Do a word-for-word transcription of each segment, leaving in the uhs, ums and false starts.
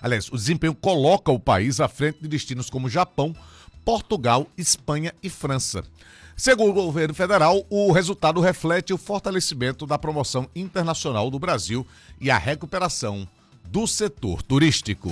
aliás, o desempenho coloca o país à frente de destinos como Japão, Portugal, Espanha e França. Segundo o governo federal, o resultado reflete o fortalecimento da promoção internacional do Brasil e a recuperação do setor turístico.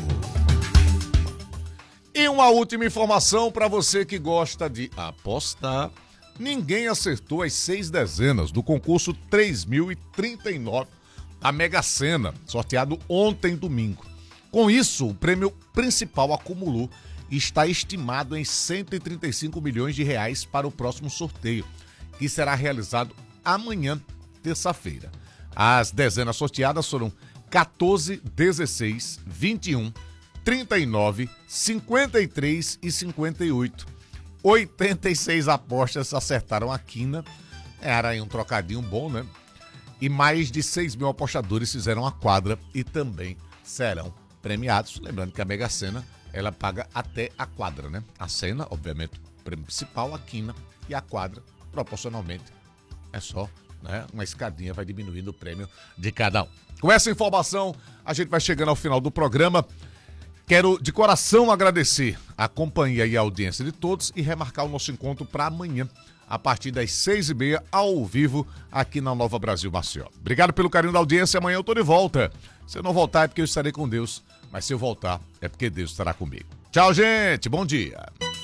E uma última informação para você que gosta de apostar. Ninguém acertou as seis dezenas do concurso três mil e trinta e nove da Mega Sena, sorteado ontem, domingo. Com isso, o prêmio principal acumulou e está estimado em cento e trinta e cinco milhões de reais para o próximo sorteio, que será realizado amanhã, terça-feira. As dezenas sorteadas foram quatorze, dezesseis, vinte e um, trinta e nove, cinquenta e três e cinquenta e oito. oitenta e seis apostas acertaram a quina, era aí um trocadinho bom, né? E mais de seis mil apostadores fizeram a quadra e também serão premiados. Lembrando que a Mega Sena, ela paga até a quadra, né? A Sena, obviamente, o prêmio principal, a quina, e a quadra, proporcionalmente, é só, né? Uma escadinha vai diminuindo o prêmio de cada um. Com essa informação, a gente vai chegando ao final do programa. Quero de coração agradecer a companhia e a audiência de todos e remarcar o nosso encontro para amanhã, a partir das seis e meia, ao vivo, aqui na Nova Brasil Maceió. Obrigado pelo carinho da audiência, amanhã eu tô de volta. Se eu não voltar é porque eu estarei com Deus, mas se eu voltar é porque Deus estará comigo. Tchau, gente, bom dia.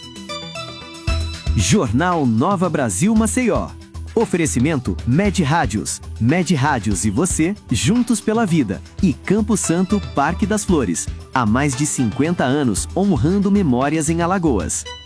Jornal Nova Brasil Maceió. Oferecimento Med Rádios. Med Rádios e você, juntos pela vida. E Campo Santo, Parque das Flores. Há mais de cinquenta anos, honrando memórias em Alagoas.